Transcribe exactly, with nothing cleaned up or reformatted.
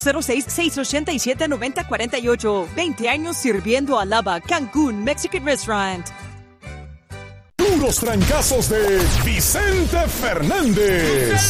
cero seis, seis ocho siete, nueve cero cuatro ocho. veinte años sirviendo a Lava, Cancún Mexican Restaurant. Puros trancazos de Vicente Fernández.